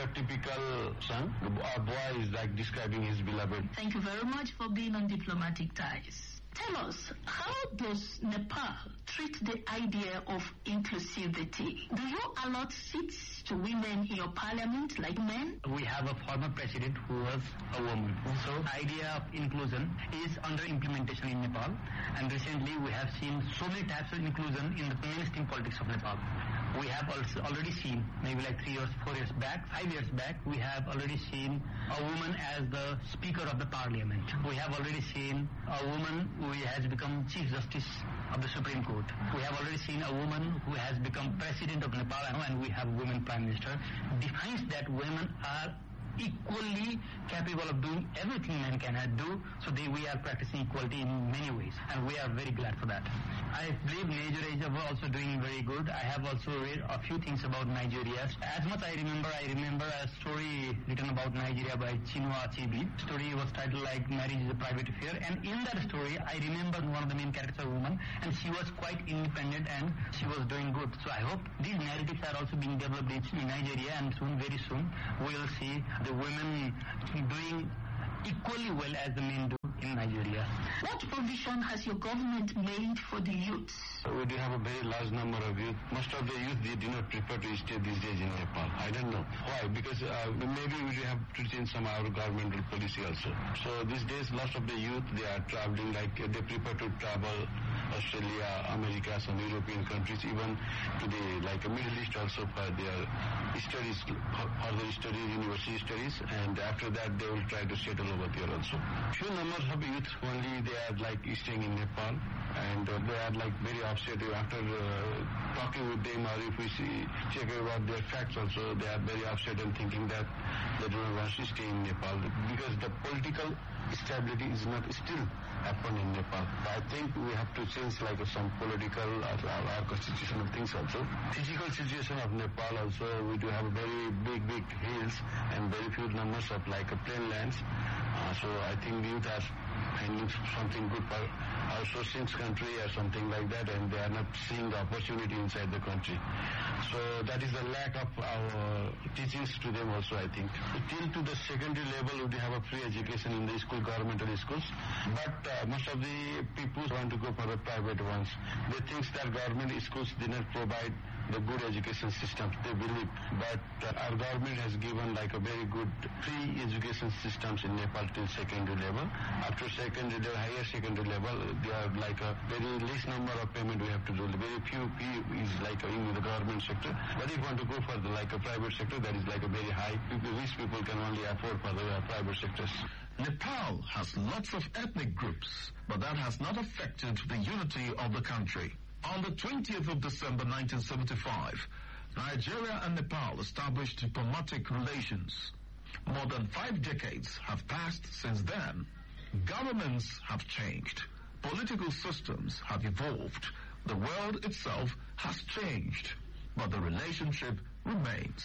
typical son. A boy is like describing his beloved. Thank you very much for being on Diplomatic Ties. Tell us, how does Nepal treat the idea of inclusivity? Do you allot seats to women in your parliament like men? We have a former president who was a woman. So idea of inclusion is under implementation in Nepal. And recently we have seen so many types of inclusion in the mainstream politics of Nepal. We have also already seen, maybe like 3 years, 4 years back, 5 years back, we have already seen a woman as the Speaker of the Parliament. We have already seen a woman who has become Chief Justice of the Supreme Court. We have already seen a woman who has become President of Nepal, and we have a woman Prime Minister. Defines that women are equally capable of doing everything men can do, so we are practicing equality in many ways, and we are very glad for that. I believe Nigeria is also doing very good. I have also read a few things about Nigeria. As much I remember a story written about Nigeria by Chinua Achebe. The story was titled like Marriage is a Private Affair, and in that story I remember one of the main characters, a woman, and she was quite independent and she was doing good. So I hope these narratives are also being developed in Nigeria, and very soon we will see the women doing equally well as the men do in Nigeria. What provision has your government made for the youth? We do have a very large number of youth. Most of the youth, they do not prefer to stay these days in Nepal. I don't know why, because maybe we have to change some of our governmental policy also. So these days, lots of the youth, they are traveling, like they prefer to travel Australia, America, some European countries, even to the Middle East also for their studies, further studies, university studies, and after that they will try to settle over there also. Few numbers of youth only, they are staying in Nepal, and they are very upset after talking with them, or if we check about their facts also, they are very upset and thinking that they do not want to stay in Nepal because the political stability is not still happen in Nepal. I think we have to change some political or constitutional things also. Physical situation of Nepal also, we do have very big hills and very few numbers of plain lands. So I think youth are finding something good for our sourcing country or something like that, and they are not seeing the opportunity inside the country. So that is the lack of our teachings to them also, I think. Till to the secondary level, we have a free education in the school, governmental schools, but most of the people want to go for the private ones. They think that government schools did not provide the good education system, they believe. But our government has given a very good free education systems in Nepal till secondary level. After secondary level, higher secondary level, they are a very least number of payment we have to do. Very few is in the government sector. But if you want to go for a private sector, that is a very high. Rich people can only afford for the private sectors. Nepal has lots of ethnic groups, but that has not affected the unity of the country. On the 20th of December 1975, Nigeria and Nepal established diplomatic relations. More than 5 decades have passed since then. Governments have changed. Political systems have evolved. The world itself has changed, but the relationship remains.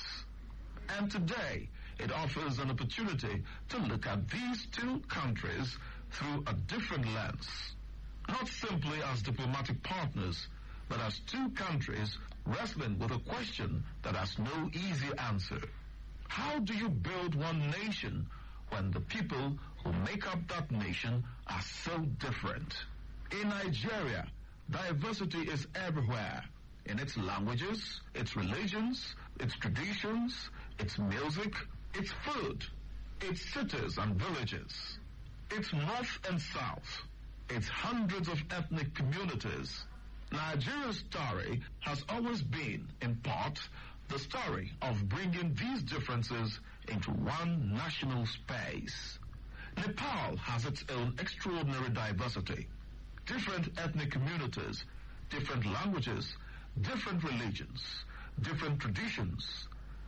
And today, it offers an opportunity to look at these two countries through a different lens. Not simply as diplomatic partners, but as two countries wrestling with a question that has no easy answer. How do you build one nation when the people who make up that nation are so different? In Nigeria, diversity is everywhere. In its languages, its religions, its traditions, its music, its food, its cities and villages, its north and south, its hundreds of ethnic communities. Nigeria's story has always been, in part, the story of bringing these differences into one national space. Nepal has its own extraordinary diversity. Different ethnic communities, different languages, different religions, different traditions.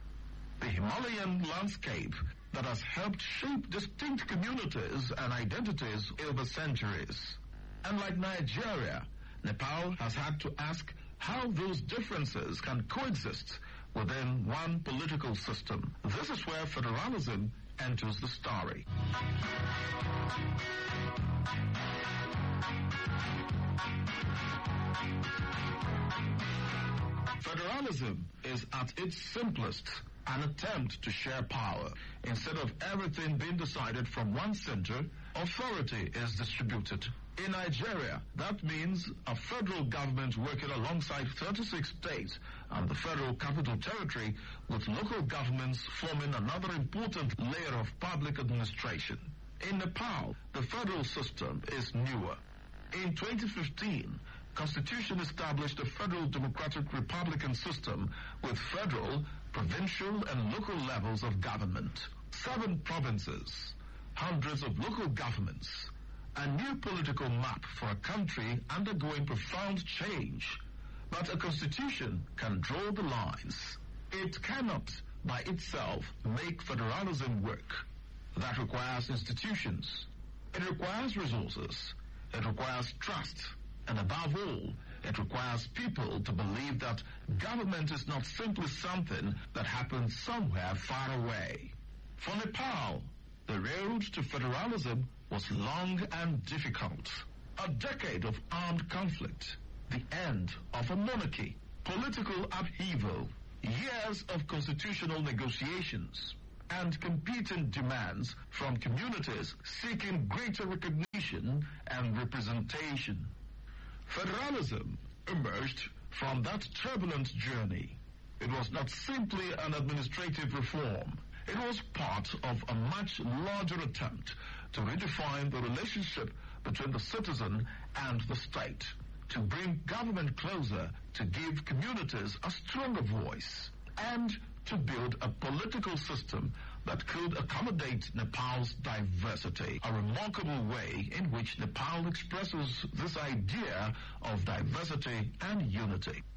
The Himalayan landscape that has helped shape distinct communities and identities over centuries. And like Nigeria, Nepal has had to ask how those differences can coexist within one political system. This is where federalism enters the story. Federalism is at its simplest an attempt to share power. Instead of everything being decided from one center, authority is distributed. In Nigeria, that means a federal government working alongside 36 states and the Federal Capital Territory, with local governments forming another important layer of public administration. In Nepal, the federal system is newer. In 2015, Constitution established a federal democratic republican system with federal, provincial, and local levels of government. 7 provinces, hundreds of local governments, a new political map for a country undergoing profound change. But a constitution can draw the lines. It cannot, by itself, make federalism work. That requires institutions. It requires resources. It requires trust. And above all, it requires people to believe that government is not simply something that happens somewhere far away. For Nepal, the road to federalism was long and difficult. A decade of armed conflict, the end of a monarchy, political upheaval, years of constitutional negotiations, and competing demands from communities seeking greater recognition and representation. Federalism emerged from that turbulent journey. It was not simply an administrative reform. It was part of a much larger attempt to redefine the relationship between the citizen and the state, to bring government closer, to give communities a stronger voice, and to build a political system that could accommodate Nepal's diversity, a remarkable way in which Nepal expresses this idea of diversity and unity.